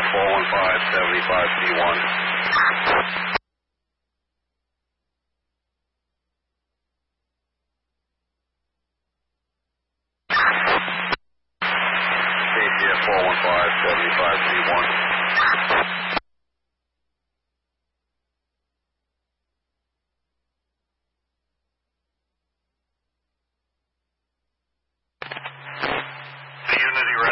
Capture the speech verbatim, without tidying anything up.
four one five, seventy-five C one. K C F four one five, seventy-five C one.